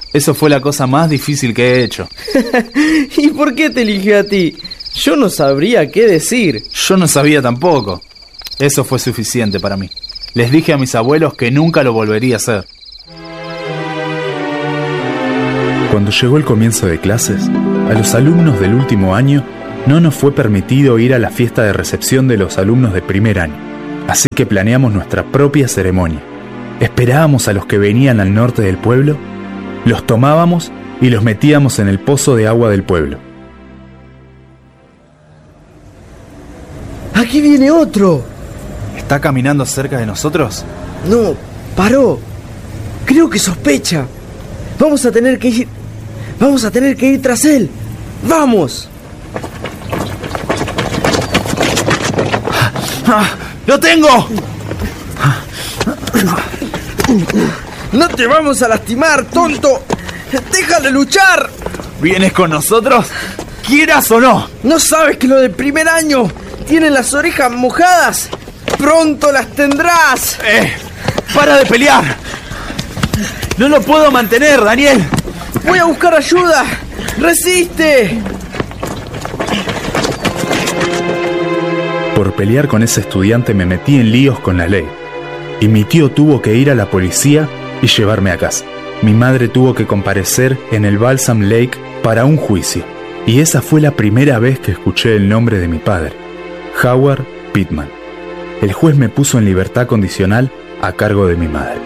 Eso fue la cosa más difícil que he hecho. ¿Y por qué te eligió a ti? Yo no sabría qué decir. Yo no sabía tampoco. Eso fue suficiente para mí. Les dije a mis abuelos que nunca lo volvería a hacer. Cuando llegó el comienzo de clases, a los alumnos del último año no nos fue permitido ir a la fiesta de recepción de los alumnos de primer año. Así que planeamos nuestra propia ceremonia. Esperábamos a los que venían al norte del pueblo, los tomábamos y los metíamos en el pozo de agua del pueblo. ¡Aquí viene otro! ¿Está caminando cerca de nosotros? No, paró. Creo que sospecha. Vamos a tener que ir tras él. ¡Vamos! ¡Lo tengo! ¡No te vamos a lastimar, tonto! ¡Déjalo luchar! ¿Vienes con nosotros? ¿Quieras o no? ¿No sabes que los del primer año tienen las orejas mojadas? ¡Pronto las tendrás! ¡Para de pelear! ¡No lo puedo mantener, Daniel! ¡Voy a buscar ayuda! ¡Resiste! Por pelear con ese estudiante me metí en líos con la ley. Y mi tío tuvo que ir a la policía y llevarme a casa. Mi madre tuvo que comparecer en el Balsam Lake para un juicio. Y esa fue la primera vez que escuché el nombre de mi padre, Howard Pittman. El juez me puso en libertad condicional a cargo de mi madre.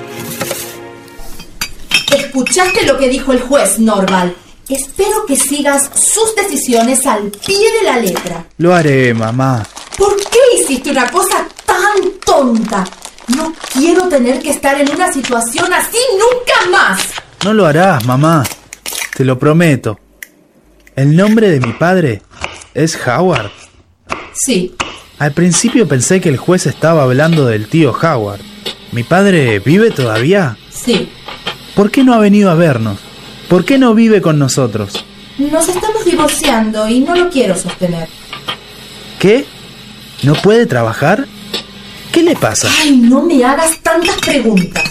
¿Escuchaste lo que dijo el juez, Norval? Espero que sigas sus decisiones al pie de la letra. Lo haré, mamá. ¿Por qué hiciste una cosa tan tonta? No quiero tener que estar en una situación así nunca más. No lo harás, mamá. Te lo prometo. ¿El nombre de mi padre es Howard? Sí. Al principio pensé que el juez estaba hablando del tío Howard. ¿Mi padre vive todavía? Sí. ¿Por qué no ha venido a vernos? ¿Por qué no vive con nosotros? Nos estamos divorciando y no lo quiero sostener. ¿Qué? ¿No puede trabajar? ¿Qué le pasa? Ay, no me hagas tantas preguntas.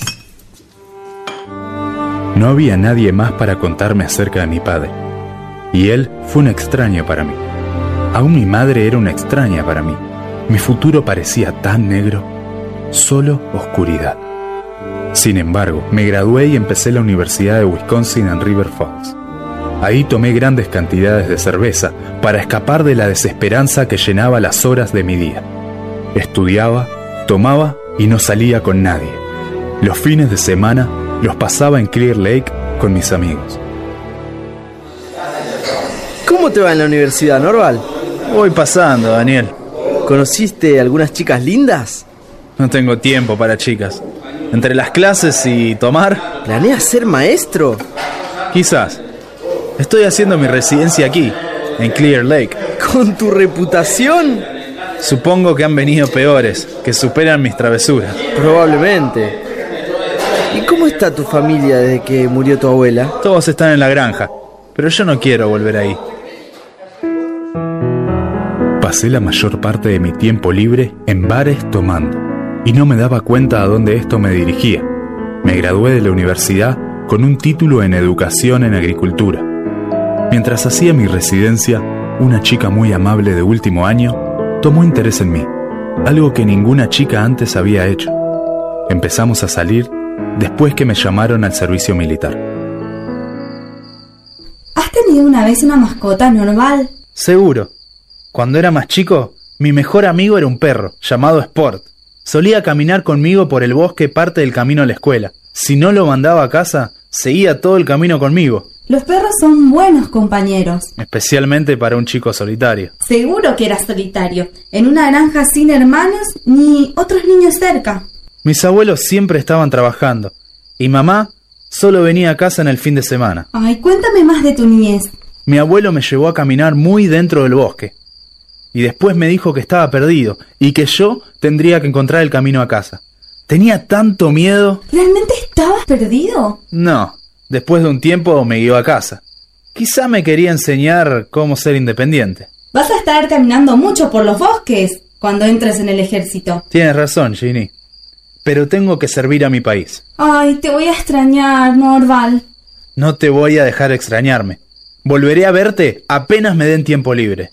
No había nadie más para contarme acerca de mi padre. Y él fue un extraño para mí. Aún mi madre era una extraña para mí. Mi futuro parecía tan negro, solo oscuridad. Sin embargo, me gradué y empecé la Universidad de Wisconsin en River Falls. Ahí tomé grandes cantidades de cerveza para escapar de la desesperanza que llenaba las horas de mi día. Estudiaba, tomaba y no salía con nadie. Los fines de semana los pasaba en Clear Lake con mis amigos. ¿Cómo te va en la universidad, Norval? Voy pasando, Daniel. ¿Conociste algunas chicas lindas? No tengo tiempo para chicas. Entre las clases y tomar... ¿Planeas ser maestro? Quizás. Estoy haciendo mi residencia aquí, en Clear Lake. ¿Con tu reputación? Supongo que han venido peores, que superan mis travesuras. Probablemente. ¿Y cómo está tu familia desde que murió tu abuela? Todos están en la granja, pero yo no quiero volver ahí. Pasé la mayor parte de mi tiempo libre en bares tomando, y no me daba cuenta a dónde esto me dirigía. Me gradué de la universidad con un título en educación en agricultura. Mientras hacía mi residencia, una chica muy amable de último año tomó interés en mí, algo que ninguna chica antes había hecho. Empezamos a salir después que me llamaron al servicio militar. ¿Has tenido una vez una mascota, Norval? Seguro. Cuando era más chico, mi mejor amigo era un perro, llamado Sport. Solía caminar conmigo por el bosque parte del camino a la escuela. Si no lo mandaba a casa, seguía todo el camino conmigo. Los perros son buenos compañeros. Especialmente para un chico solitario. Seguro que eras solitario, en una granja sin hermanos ni otros niños cerca. Mis abuelos siempre estaban trabajando, y mamá solo venía a casa en el fin de semana. Ay, cuéntame más de tu niñez. Mi abuelo me llevó a caminar muy dentro del bosque. Y después me dijo que estaba perdido y que yo tendría que encontrar el camino a casa. Tenía tanto miedo. ¿Realmente estabas perdido? No, después de un tiempo me guió a casa. Quizá me quería enseñar cómo ser independiente. Vas a estar caminando mucho por los bosques cuando entres en el ejército. Tienes razón, Ginny. Pero tengo que servir a mi país. Ay, te voy a extrañar, Norval. No te voy a dejar extrañarme. Volveré a verte apenas me den tiempo libre.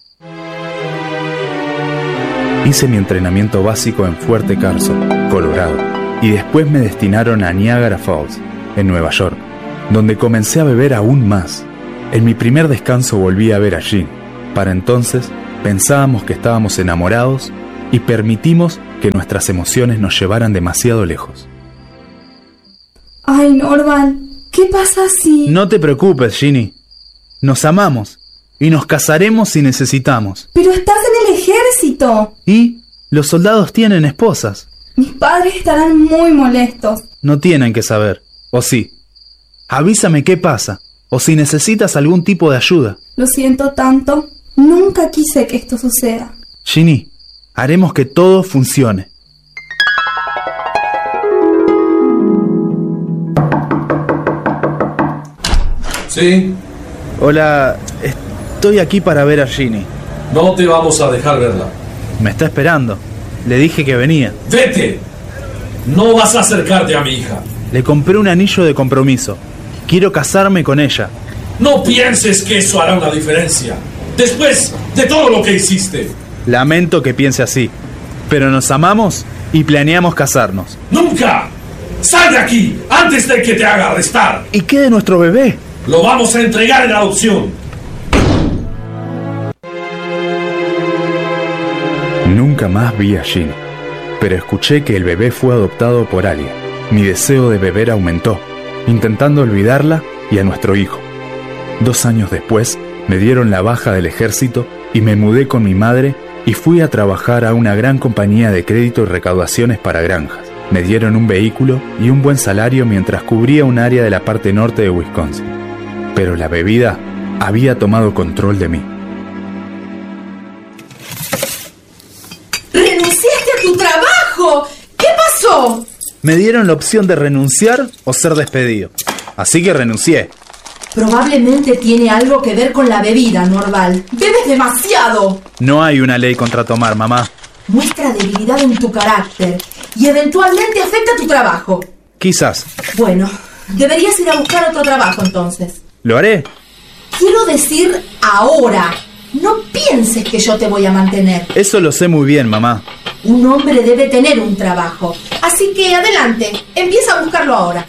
Hice mi entrenamiento básico en Fuerte Carso, Colorado, y después me destinaron a Niagara Falls, en Nueva York, donde comencé a beber aún más. En mi primer descanso volví a ver a Jean. Para entonces pensábamos que estábamos enamorados y permitimos que nuestras emociones nos llevaran demasiado lejos. Ay, Norval, ¿qué pasa si...? No te preocupes, Ginny. Nos amamos y nos casaremos si necesitamos. Pero estás en el ejército. ¿Y? Los soldados tienen esposas. Mis padres estarán muy molestos. No tienen que saber, ¿o sí? Avísame qué pasa, o si necesitas algún tipo de ayuda. Lo siento tanto. Nunca quise que esto suceda. Ginny, haremos que todo funcione. ¿Sí? Hola, estoy aquí para ver a Ginny. No te vamos a dejar verla. Me está esperando. Le dije que venía. ¡Vete! No vas a acercarte a mi hija. Le compré un anillo de compromiso. Quiero casarme con ella. No pienses que eso hará una diferencia. Después de todo lo que hiciste. Lamento que piense así, pero nos amamos y planeamos casarnos. ¡Nunca! ¡Sal de aquí antes de que te haga arrestar! ¿Y qué de nuestro bebé? Lo vamos a entregar en adopción. Nunca más vi a Jean, pero escuché que el bebé fue adoptado por alguien. Mi deseo de beber aumentó, intentando olvidarla y a nuestro hijo. 2 años después, me dieron la baja del ejército y me mudé con mi madre y fui a trabajar a una gran compañía de crédito y recaudaciones para granjas. Me dieron un vehículo y un buen salario mientras cubría un área de la parte norte de Wisconsin. Pero la bebida había tomado control de mí. ¡Renunciaste a tu trabajo! ¿Qué pasó? Me dieron la opción de renunciar o ser despedido. Así que renuncié. Probablemente tiene algo que ver con la bebida, Norval. ¡Bebes demasiado! No hay una ley contra tomar, mamá. Muestra debilidad en tu carácter y eventualmente afecta tu trabajo. Quizás. Bueno, deberías ir a buscar otro trabajo entonces. ¿Lo haré? Quiero decir ahora. No pienses que yo te voy a mantener. Eso lo sé muy bien, mamá. Un hombre debe tener un trabajo. Así que adelante, empieza a buscarlo ahora.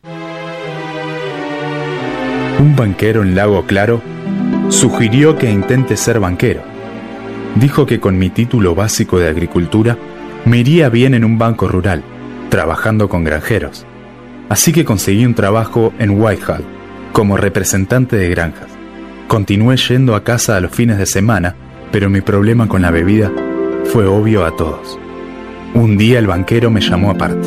Un banquero en Lago Claro sugirió que intente ser banquero. Dijo que con mi título básico de agricultura me iría bien en un banco rural, trabajando con granjeros. Así que conseguí un trabajo en Whitehall, como representante de granjas. Continué yendo a casa a los fines de semana, pero mi problema con la bebida fue obvio a todos. Un día el banquero me llamó aparte.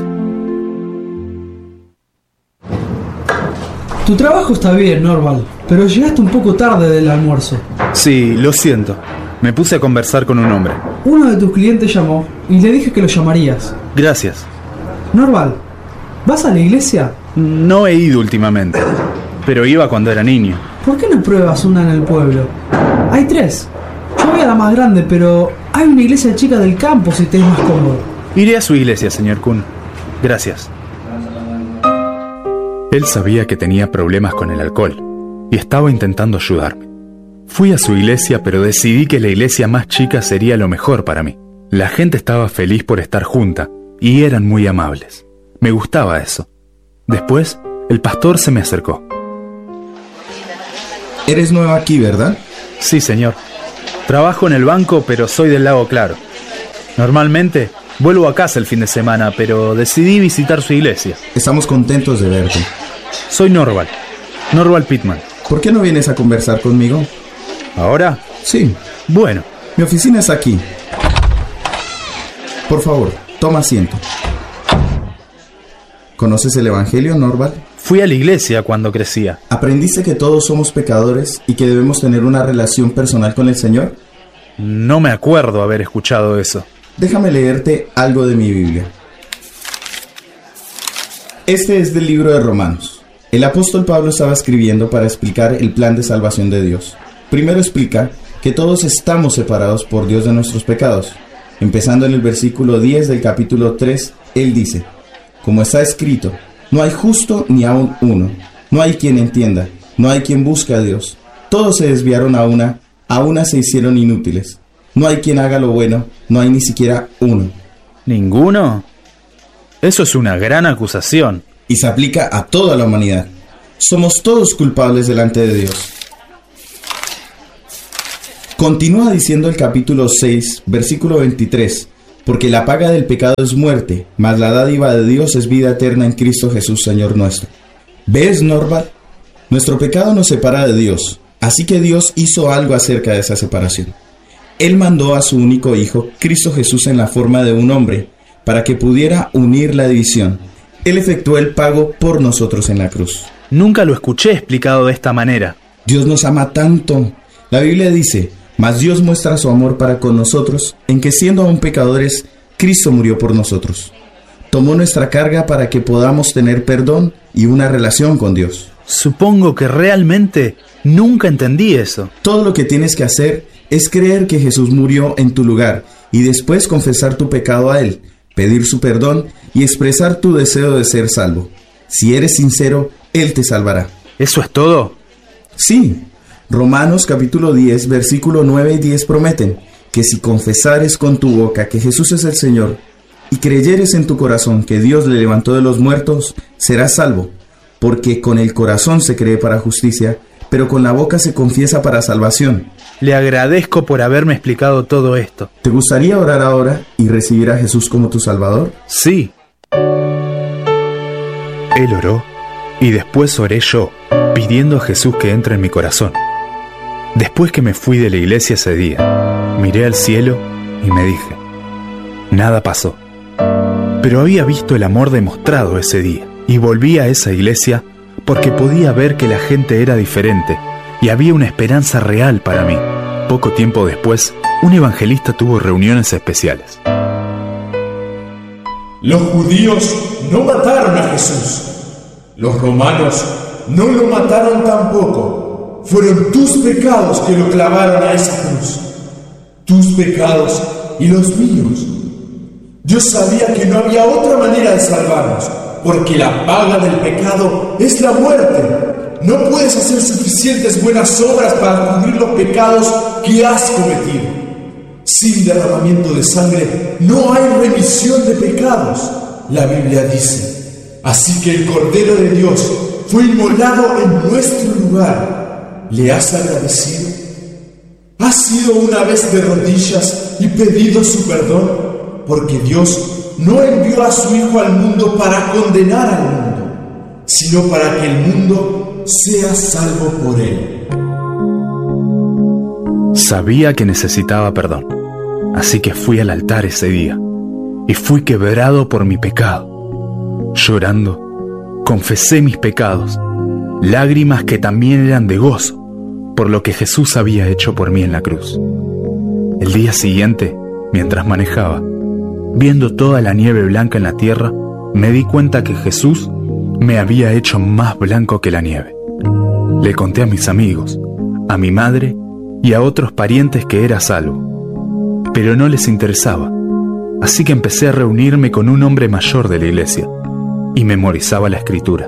Tu trabajo está bien, Norval, pero llegaste un poco tarde del almuerzo. Sí, lo siento. Me puse a conversar con un hombre. Uno de tus clientes llamó y le dije que lo llamarías. Gracias. Norval, ¿vas a la iglesia? No he ido últimamente, pero iba cuando era niño. ¿Por qué no pruebas una en el pueblo? Hay 3. Yo voy a la más grande, pero hay una iglesia chica del campo si te es más cómodo. Iré a su iglesia, señor Kuhn. Gracias. Él sabía que tenía problemas con el alcohol y estaba intentando ayudarme. Fui a su iglesia, pero decidí que la iglesia más chica sería lo mejor para mí. La gente estaba feliz por estar junta y eran muy amables. Me gustaba eso. Después, el pastor se me acercó. Eres nueva aquí, ¿verdad? Sí, señor. Trabajo en el banco, pero soy del Lago Claro. Normalmente vuelvo a casa el fin de semana, pero decidí visitar su iglesia. Estamos contentos de verte. Soy Norval Pittman. ¿Por qué no vienes a conversar conmigo? ¿Ahora? Sí. Bueno. Mi oficina es aquí. Por favor, toma asiento. ¿Conoces el Evangelio, Norval? Fui a la iglesia cuando crecía. ¿Aprendiste que todos somos pecadores y que debemos tener una relación personal con el Señor? No me acuerdo haber escuchado eso. Déjame leerte algo de mi Biblia. Este es del libro de Romanos. El apóstol Pablo estaba escribiendo para explicar el plan de salvación de Dios. Primero explica que todos estamos separados por Dios de nuestros pecados. Empezando en el versículo 10 del capítulo 3, él dice: como está escrito, no hay justo ni aun uno, No hay quien entienda, no hay quien busque a Dios. Todos se desviaron a una se hicieron inútiles. No hay quien haga lo bueno, no hay ni siquiera uno. ¿Ninguno? Eso es una gran acusación. Y se aplica a toda la humanidad. Somos todos culpables delante de Dios. Continúa diciendo el capítulo 6, versículo 23, porque la paga del pecado es muerte, mas la dádiva de Dios es vida eterna en Cristo Jesús, Señor nuestro. ¿Ves, Norval? Nuestro pecado nos separa de Dios, así que Dios hizo algo acerca de esa separación. Él mandó a su único Hijo, Cristo Jesús, en la forma de un hombre, para que pudiera unir la división. Él efectuó el pago por nosotros en la cruz. Nunca lo escuché explicado de esta manera. Dios nos ama tanto. La Biblia dice, mas Dios muestra su amor para con nosotros, en que siendo aún pecadores, Cristo murió por nosotros. Tomó nuestra carga para que podamos tener perdón y una relación con Dios. Supongo que realmente nunca entendí eso. Todo lo que tienes que hacer es creer que Jesús murió en tu lugar y después confesar tu pecado a Él, pedir su perdón y expresar tu deseo de ser salvo. Si eres sincero, Él te salvará. ¿Eso es todo? Sí. Romanos capítulo 10, versículo 9 y 10 prometen que si confesares con tu boca que Jesús es el Señor y creyeres en tu corazón que Dios le levantó de los muertos, serás salvo, porque con el corazón se cree para justicia, pero con la boca se confiesa para salvación. Le agradezco por haberme explicado todo esto. ¿Te gustaría orar ahora y recibir a Jesús como tu Salvador? Sí. Él oró y después oré yo, pidiendo a Jesús que entre en mi corazón. Después que me fui de la iglesia ese día, miré al cielo y me dije, nada pasó. Pero había visto el amor demostrado ese día y volví a esa iglesia porque podía ver que la gente era diferente y había una esperanza real para mí. Poco tiempo después, un evangelista tuvo reuniones especiales. Los judíos no mataron a Jesús. Los romanos no lo mataron tampoco. Fueron tus pecados que lo clavaron a esa cruz. Tus pecados y los míos. Dios sabía que no había otra manera de salvarnos, porque la paga del pecado es la muerte. No puedes hacer suficientes buenas obras para cubrir los pecados que has cometido. Sin derramamiento de sangre no hay remisión de pecados, la Biblia dice. Así que el Cordero de Dios fue inmolado en nuestro lugar. ¿Le has agradecido? ¿Has ido una vez de rodillas y pedido su perdón? Porque Dios no envió a su Hijo al mundo para condenar al mundo, sino para que el mundo sea salvo por él. Sabía que necesitaba perdón, así que fui al altar ese día y fui quebrado por mi pecado. Llorando, confesé mis pecados, lágrimas que también eran de gozo por lo que Jesús había hecho por mí en la cruz. El día siguiente, mientras manejaba, viendo toda la nieve blanca en la tierra, me di cuenta que Jesús me había hecho más blanco que la nieve. Le conté a mis amigos, a mi madre y a otros parientes que era salvo, pero no les interesaba, así que empecé a reunirme con un hombre mayor de la iglesia y memorizaba la escritura.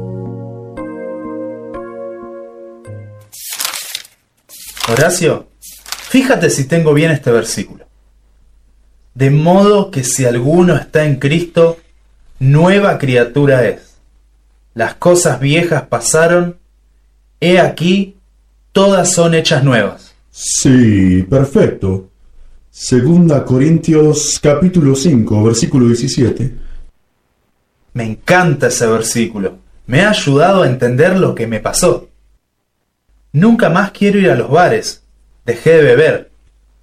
Horacio, fíjate si tengo bien este versículo. De modo que si alguno está en Cristo, nueva criatura es. Las cosas viejas pasaron, he aquí, todas son hechas nuevas. Sí, perfecto. 2 Corintios capítulo 5, versículo 17. Me encanta ese versículo. Me ha ayudado a entender lo que me pasó. Nunca más quiero ir a los bares. Dejé de beber.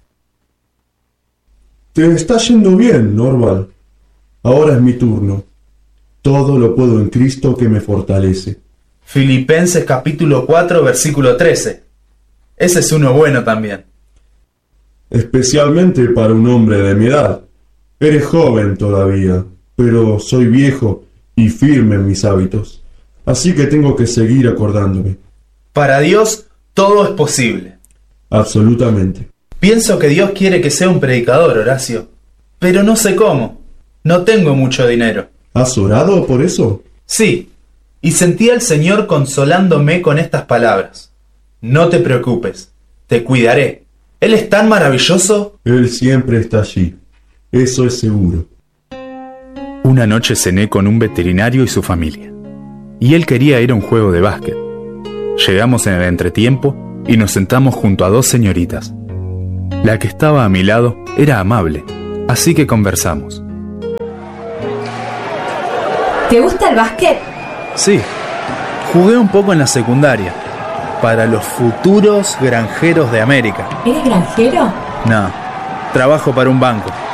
Te está yendo bien, Norval. Ahora es mi turno. Todo lo puedo en Cristo que me fortalece. Filipenses capítulo 4, versículo 13. Ese es uno bueno también. Especialmente para un hombre de mi edad. Eres joven todavía, pero soy viejo y firme en mis hábitos. Así que tengo que seguir acordándome. Para Dios todo es posible. Absolutamente. Pienso que Dios quiere que sea un predicador, Horacio. Pero no sé cómo. No tengo mucho dinero. ¿Has orado por eso? Sí. y sentí al Señor consolándome con estas palabras: no te preocupes, te cuidaré. Él es tan maravilloso. Él siempre está allí, eso es seguro. Una noche cené con un veterinario y su familia, y él quería ir a un juego de básquet. Llegamos en el entretiempo y nos sentamos junto a dos señoritas. La que estaba a mi lado era amable, así que conversamos. ¿Te gusta el básquet? Sí, jugué un poco en la secundaria, para los futuros granjeros de América. ¿Eres granjero? No, trabajo para un banco.